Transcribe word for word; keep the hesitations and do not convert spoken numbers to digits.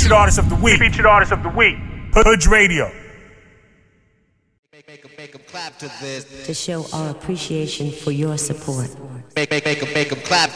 Featured artist of the week. Featured artist of the week. Hood Radio. Make, make, make 'em clap to this. To show our appreciation for your support. Make, make, make 'em, make 'em clap.